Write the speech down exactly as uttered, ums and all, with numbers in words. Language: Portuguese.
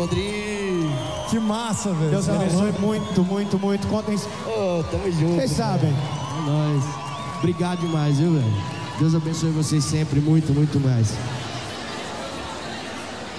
Londrina. Que massa, velho. Deus abençoe muito, muito, muito. Contem. Oh, tamo junto. Vocês sabem. É nóis. Obrigado demais, viu, velho? Deus abençoe vocês sempre muito, muito mais.